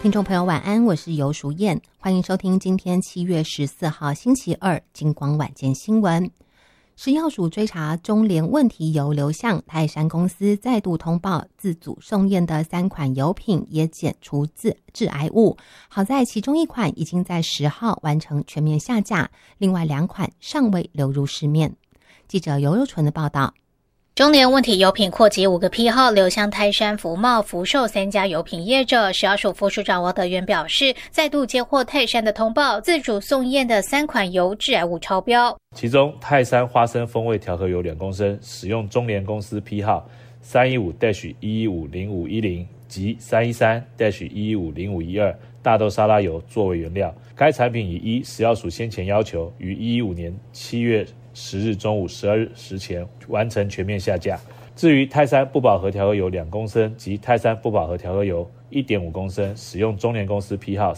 听众朋友晚安，我是尤淑燕，欢迎收听今天7月14号星期二金光晚间新闻。食药署追查中联问题油流向，泰山公司再度通报自主送验的3款油品也检出致癌物，好在其中1款已经在10号完成全面下架，另外2款尚未流入市面。记者尤柔纯的报道。 中联问题油品扩及5个批号流向泰山、福茂、福寿3家油品业者。食药署副署长王德元表示，再度接获泰山的通报，自主送验的3款油致癌物超标， 其中泰山花生风味调和油2公升使用中联公司批号 315-1150510 及 313-1150512 大豆沙拉油作为原料。该产品已依食药署先前要求，于2015年7月10日中午12日时前完成全面下架。至于泰山不饱和调和油2公升及泰山不饱和调和油 1.5 公升使用中联公司批号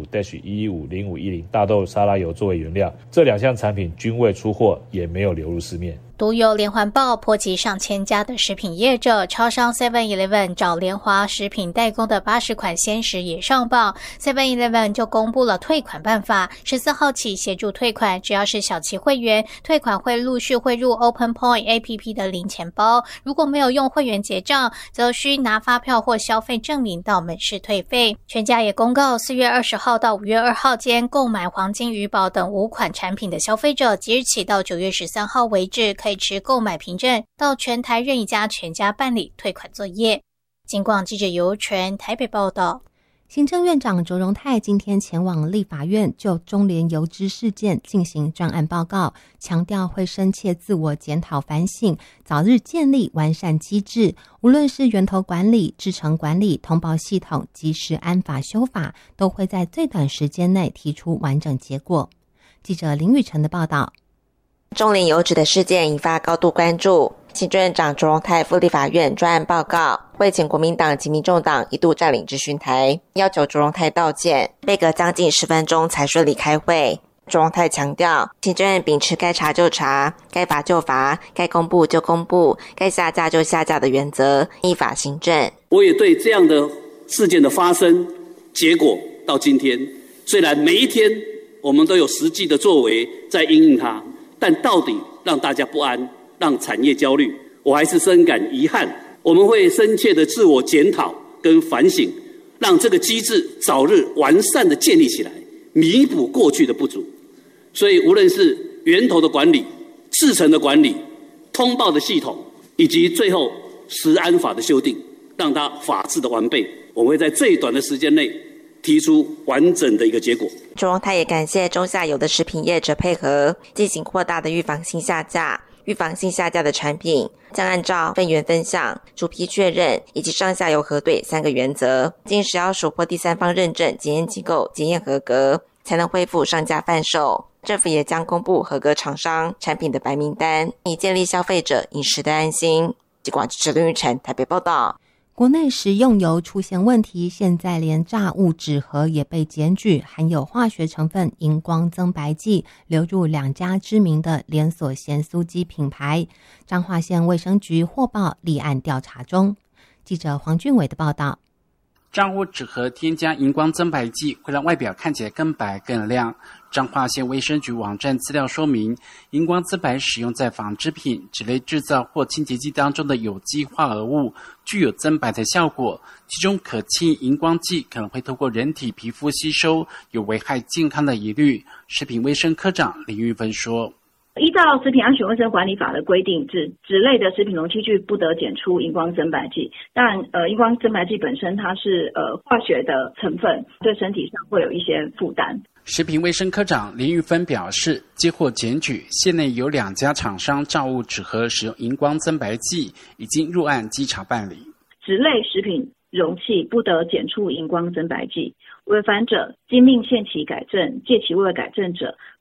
315-1150510 大豆沙拉油作为原料，这2项产品均未出货，也没有流入市面。 独有连环爆波及上千家的食品业者，超商 7-Eleven 找联华食品代工的80款鲜食也上榜， 7-Eleven 就公布了退款办法，14号起协助退款，只要是小七会员，退款会陆续汇入 Open Point APP 的零钱包，如果没有用会员结账，则需拿发票或消费证明到门市退费。全家也公告4月20号到5月2号间购买黄金鱼宝等5款产品的消费者，即日起到9月13号为止，可以持购买凭证到全台任一家全家办理退款作业。金广记者尤纯台北报道。 行政院长卓荣泰今天前往立法院就中联油脂事件进行专案报告，强调会深切自我检讨反省，早日建立完善机制，无论是源头管理、制程管理、通报系统及时安法修法，都会在最短时间内提出完整结果。记者林宇晨的报道。 中联油脂的事件引发高度关注，行政院长卓荣泰赴立法院专案报告，会前国民党及民众党一度占领质询台，要求卓荣泰道歉，被隔将近10分钟才顺利开会。卓荣泰强调，行政院秉持该查就查、该罚就罚、该公布就公布、该下架就下架的原则，依法行政。 我也对这样的事件的发生结果到今天，虽然每一天我们都有实际的作为在因应它，但到底让大家不安，让产业焦虑，我还是深感遗憾。我们会深切的自我检讨跟反省，让这个机制早日完善的建立起来，弥补过去的不足。所以无论是源头的管理、制程的管理、通报的系统，以及最后食安法的修订，让它法制的完备，我们会在最短的时间内提出完整的一个结果。 卓荣泰也感谢中下游的食品业者配合，进行扩大的预防性下架。预防性下架的产品将按照分源分项、主批确认以及上下游核对3个原则，经食药署或第三方认证检验机构检验合格，才能恢复上架贩售。政府也将公布合格厂商产品的白名单，以建立消费者饮食的安心。记广记者林玉成台北报道。 国内食用油出现问题，现在连炸物纸盒也被检举含有化学成分荧光增白剂，流入2家知名的连锁咸酥鸡品牌。彰化县卫生局获报立案调查中。记者黄俊伟的报道。 炸物纸盒添加荧光增白剂，会让外表看起来更白更亮。彰化县卫生局网站资料说明，荧光增白使用在纺织品、纸类制造或清洁剂当中的有机化合物，具有增白的效果。其中可氢荧光剂可能会透过人体皮肤吸收，有危害健康的疑虑。食品卫生科长林玉芬说， 依照食品安全卫生管理法的规定，纸类的食品容器具不得检出荧光增白剂。当然，荧光增白剂本身它是化学的成分，对身体上会有一些负担。 食品卫生科长林玉芬表示，接获检举，县内有2家厂商炸物纸盒使用荧光增白剂，已经入案稽查办理。 纸类食品容器不得检出荧光增白剂，违反者，经命限期改正，届期未改正者，